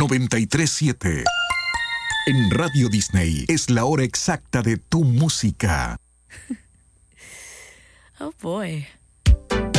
93.7. En Radio Disney es la hora exacta de tu música. Oh boy.